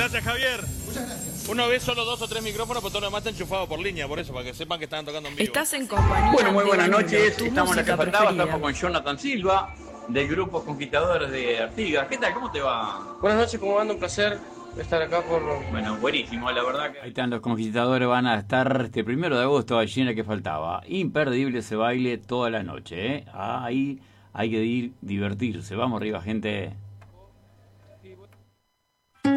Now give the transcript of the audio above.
gracias, Javier. Muchas gracias. Uno ve solo 2 o 3 micrófonos, pero todo lo demás está enchufado por línea, por eso, para que sepan que están tocando en vivo. Estás en compañía. Bueno, muy buenas de noches. tu Estamos en la que música faltaba. preferida. Estamos con Jonathan Silva, del grupo Conquistadores de Artigas. ¿Qué tal? ¿Cómo te va? Buenas noches, ¿cómo anda? Un placer estar acá por... Bueno, buenísimo, la verdad que... Ahí están los Conquistadores, van a estar este 1 de agosto allí en la que faltaba. Imperdible ese baile toda la noche, ¿eh? Ahí hay que ir, divertirse. Vamos arriba, gente.